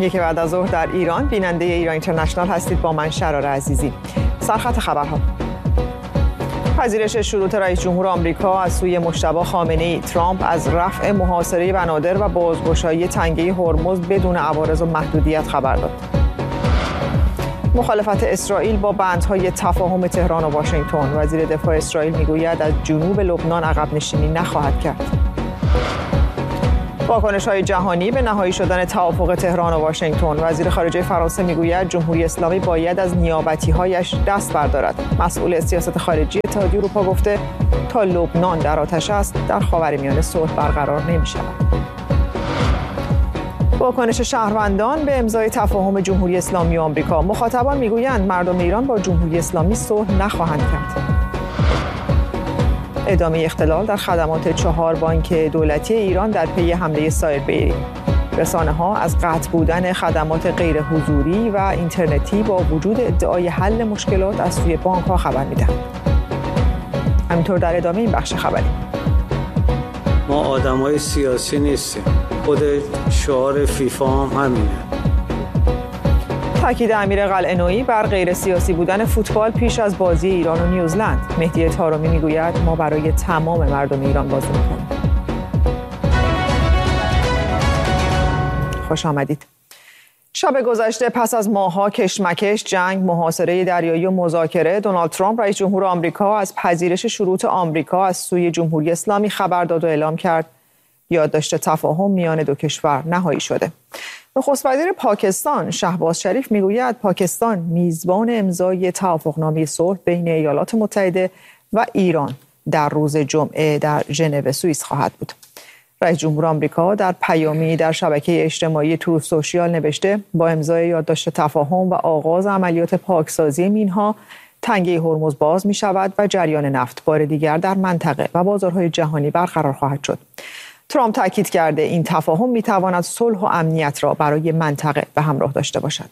یک بعد از ظهر در ایران، بیننده ایران اینترنشنال هستید با من شراره عزیزی. سرخط خبرها: پذیرش شروط رئیس جمهور آمریکا از سوی مجتبی خامنه‌ای، ترامپ از رفع محاصره بنادر و بازگشایی تنگه هرمز بدون عوارض و محدودیت خبر داد. مخالفت اسرائیل با بندهای تفاهم تهران و واشنگتن. وزیر دفاع اسرائیل میگوید از جنوب لبنان عقب نشینی نخواهد کرد. واکنش‌های جهانی به نهایی شدن توافق تهران و واشنگتن. وزیر خارجه فرانسه میگوید جمهوری اسلامی باید از نیابتی‌هایش دست بردارد. مسئول سیاست خارجی اتحادیه اروپا گفته تا لبنان در آتش است، در خاورمیانه صلح برقرار نمی‌شود. واکنش شهروندان به امضای تفاهم جمهوری اسلامی و آمریکا. مخاطبان میگویند مردم ایران با جمهوری اسلامی صلح نخواهند کرد. ادامه اختلال در خدمات 4 بانک دولتی ایران در پی حمله سایبری. رسانه‌ها از قطع بودن خدمات غیر حضوری و اینترنتی با وجود ادعای حل مشکلات از سوی بانک‌ها خبر می‌دهند. همینطور در ادامه این بخش خبری: ما آدمای سیاسی نیستیم. خود شعار فیفا هم همینه. تاکید امیر قلعه‌نویی بر غیر سیاسی بودن فوتبال پیش از بازی ایران و نیوزلند. مهدی طارمی میگوید ما برای تمام مردم ایران بازی می‌کنیم. خوش آمدید. شب گذشته پس از ماه‌ها کشمکش، جنگ، محاصره دریایی و مذاکره، دونالد ترامپ رئیس جمهور آمریکا از پذیرش شروط آمریکا از سوی جمهوری اسلامی خبر داد و اعلام کرد یادداشت تفاهم میان دو کشور نهایی شده. نخست وزیر پاکستان شهباز شریف میگوید پاکستان میزبان امضای توافقنامه صلح بین ایالات متحده و ایران در روز جمعه در ژنو سوئیس خواهد بود. رئیس جمهور آمریکا در پیامی در شبکه اجتماعی تروث سوشیال نوشته با امضای یادداشت تفاهم و آغاز عملیات پاکسازی مینها، تنگه هرمز باز می شود و جریان نفت بار دیگر در منطقه و بازارهای جهانی برقرار خواهد شد. ترامپ تاکید کرده این تفاهم می تواند صلح و امنیت را برای منطقه به همراه داشته باشد.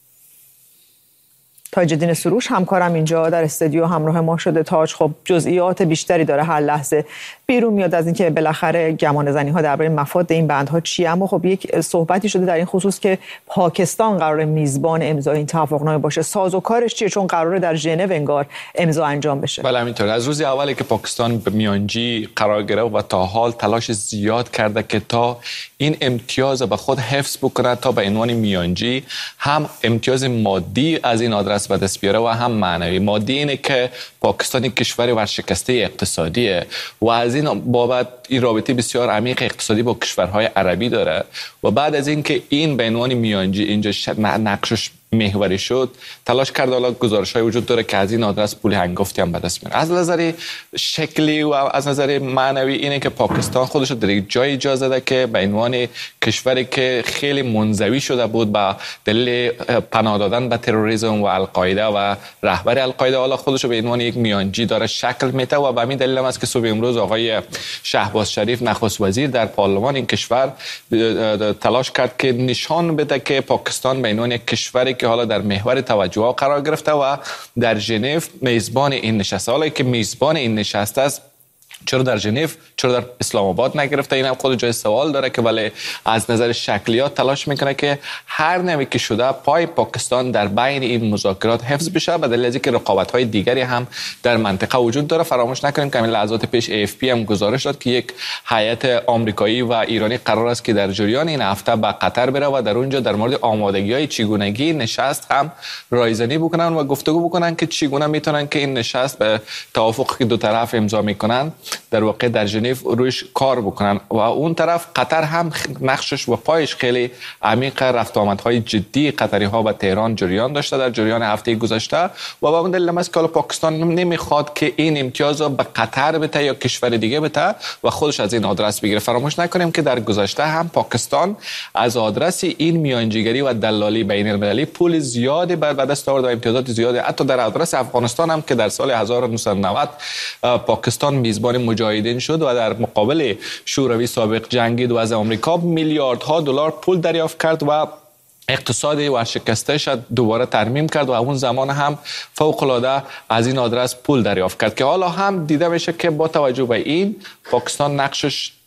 تاج‌الدین سروش همکارم اینجا در استودیو همراه ما شده. تاج، خب جزئیات بیشتری داره هر لحظه بیرون میاد از اینکه بالاخره گمانه‌زنی‌ها درباره مفاد این بندها چیه، اما خب یک صحبتی شده در این خصوص که پاکستان قرار میزبان امضای این توافقنامه باشه. سازوکارش چیه؟ چون قراره در ژنو انگار امضا انجام بشه. بله همینطور. از روز اولی که پاکستان به میانجی قرار گرفت و تا حال تلاش زیاد کرده که تا این امتیاز به خود حفظ بکنه، تا به عنوان میانجی هم امتیاز مادی از این آدرس به دست بیاره و هم معنوی. مادی اینه که پاکستان یک کشور ورشکسته اقتصادیه و از این بابت این رابطه بسیار عمیق اقتصادی با کشورهای عربی داره و بعد از اینکه این به عنوان میانجی اینجا نقشش محوری شد، تلاش کرده. حالا گزارش‌های وجود داره که از این آدرس پول هنگفتی هم به دست میاره. از نظر شکلی و از نظر معنوی اینه که پاکستان خودش رو در یک جای اجازه داده که به عنوان کشوری که خیلی منزوی شده بود با دلیل پناه دادن به تروریسم و القاعده و رهبر القاعده، حالا خودش رو به عنوان یک میانجی داره شکل میده و به همین دلیل هم است که صبح امروز آقای شهباز شریف نخست وزیر در پارلمان این کشور تلاش کرد که نشان بده که پاکستان به عنوان یک کشوری که حالا در محور توجه قرار گرفته و در ژنو میزبان این نشست. حالا که میزبان این نشست است، چرا در ژنو، چرا در اسلام آباد نگرفته؟ این هم خود جای سوال داره که ولی از نظر شکلیات تلاش میکنه که هر نوعی که شده پای پاکستان در بین این مذاکرات حفظ بشه، به دلیل اینکه رقابت‌های دیگری هم در منطقه وجود داره. فراموش نکنیم که همین لحظات پیش AFP هم گزارش داد که یک هیئت آمریکایی و ایرانی قرار است که در جریان این هفته به قطر بره و در اونجا در مورد آمادگی‌های چگونگی نشست هم رایزنی بکنن و گفتگو بکنن که چگونه میتونن که این نشست به توافقی که دو طرف امضا میکنن در واقع در ژنو روش کار بکنن و اون طرف قطر هم نقشش و پایش خیلی عمیق. رفت آمدهای جدی قطری ها و تهران جریان داشته در جریان هفته گذشته و با اون دلیل است که پاکستان نمیخواد که این امتیاز رو به قطر بده یا کشور دیگه بده و خودش از این آدرس بگیره. فراموش نکنیم که در گذشته هم پاکستان از آدرس این میانجیگری و دلالی بین المللی پول زیادی به دست آورد و امتیازات زیادی. حتی در آدرس افغانستان هم که در سال 1990 پاکستان میزبان مجاهدین شد و در مقابل شوروی سابق جنگید و از آمریکا میلیاردها دلار پول دریافت کرد و اقتصادی ورشکسته‌اش دوباره ترمیم کرد و اون زمان هم فوق‌العاده از این آدرس پول دریافت کرد که حالا هم دیده میشه که با توجه به این پاکستان نقشش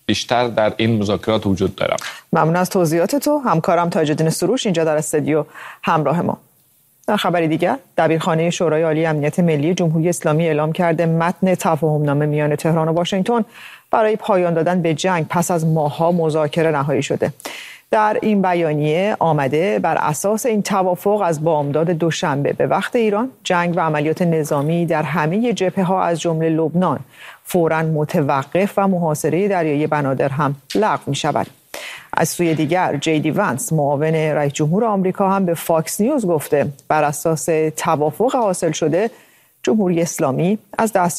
بیشتر در این مذاکرات وجود دارم. ممنون از توضیحات تو. همکارم تاج‌الدین سروش اینجا در استودیو همراه ما. در خبری دیگر، دبیرخانه شورای عالی امنیت ملی جمهوری اسلامی اعلام کرده متن تفاهم‌نامه میان تهران و واشنگتن برای پایان دادن به جنگ پس از ماه‌ها مذاکره نهایی شده. در این بیانیه آمده بر اساس این توافق از بامداد دوشنبه به وقت ایران جنگ و عملیات نظامی در همه جبهه‌ها از جمله لبنان فوراً متوقف و محاصره دریایی بنادر هم لغو می‌شود. از سوی دیگر جیدی ونس معاون رئیس جمهور آمریکا هم به فاکس نیوز گفته بر اساس توافق حاصل شده جمهوری اسلامی از دست